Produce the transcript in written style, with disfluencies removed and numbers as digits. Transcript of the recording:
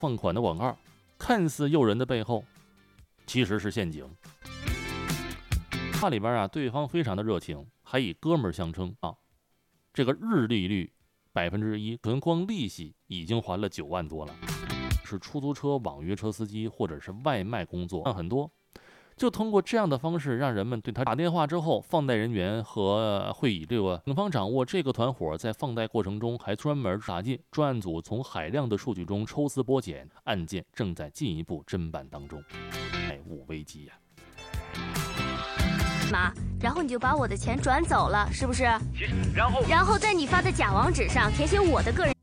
放款的广告，看似诱人的背后，其实是陷阱。话里边对方非常的热情，还以哥们儿相称啊。这个日利率1%，可能光利息已经还了9万多了。是出租车、网约车司机或者是外卖工作，很多。就通过这样的方式，让人们对他打电话之后，放贷人员会以警方掌握这个团伙在放贷过程中还专门查禁，专案组从海量的数据中抽丝剥茧，案件正在进一步侦办当中。债务危机呀！ 妈，然后你就把我的钱转走了，是不是？然后在你发的假网址上填写我的个人。